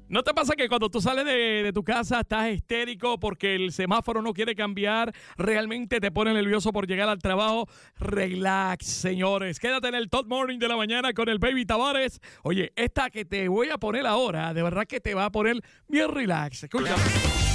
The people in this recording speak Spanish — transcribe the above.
¿No te pasa que cuando tú sales de tu casa estás histérico porque el semáforo no quiere cambiar? Realmente te pone nervioso por llegar al trabajo. Relax, señores. Quédate en el Top Morning de la mañana con el Baby Tavares. Oye, esta que te voy a poner ahora, de verdad que te va a poner bien relax. Escucha.